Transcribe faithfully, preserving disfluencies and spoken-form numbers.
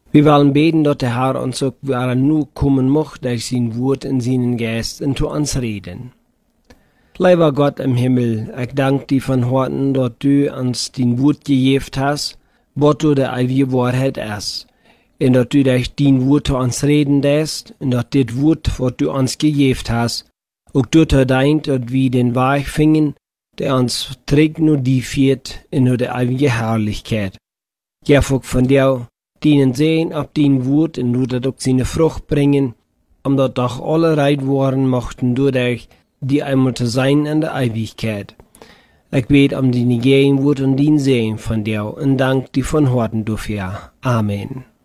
Wir wollen beten, dass der Herr uns auch wieder nu kommen macht, durch sein Wort in seinen Geist und zu uns reden. Lieber Gott im Himmel, ich danke dir von Herzen, dass du uns dein Wort gegeben hast, was du der ewige Wahrheit ist. Und dass du durch dein Wort zu uns reden lässt, und dass das Wort, was du uns gegeben hast, auch dazu dient, dass wir den Weg finden, der uns trägt nur die führt in nur der ewige Herrlichkeit. Ja, von dir, denen sehen, ob dein Wort und nur das auch seine Frucht bringen, um dass doch alle reit worden mochten dadurch, die einmal zu sein in der Ewigkeit. Ich bete um deine Gegenwart und dein Sehen von dir und danke dir von Herzen dafür. Amen.